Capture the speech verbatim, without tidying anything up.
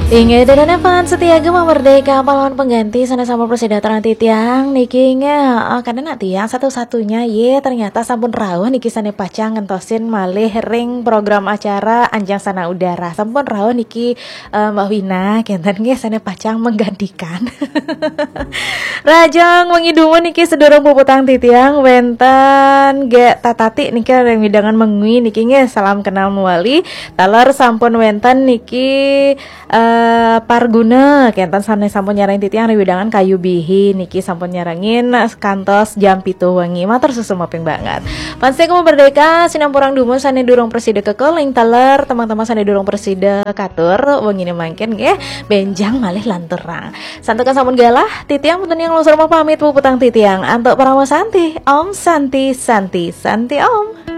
Inge dan Evan setia gema merdeka pahlawan pengganti sana sama persidatan nanti tiang niki inge oh, karena nanti yang satu-satunya ye ternyata sampun rawuh niki sane pacang ngentosin malih ring program acara Anjang Sana Udara sampun rawuh niki uh, Mbak Wina kenten nge sane pacang menggantikan Rajang mengidumu niki sedorong puputang titiang wenten ge tatati niki yang widangan mengui niki nge salam kenal muali talar sampun wenten niki uh, Uh, Parguna kentan sana sampun nyarang titiang widangan kayu bihi niki sampun nyarangin kantos jam pitu wengi matur susu maping banget panse kamu merdeka sinamporang dumun sane durung presida kekeling taler teman-teman sane durung presida katur wengi ini mangkin nggih benjang malih lanturang santukan sampun galah titiang punten yang lungsur mau pamit puputang titiang antuk para santi om santi santi santi om.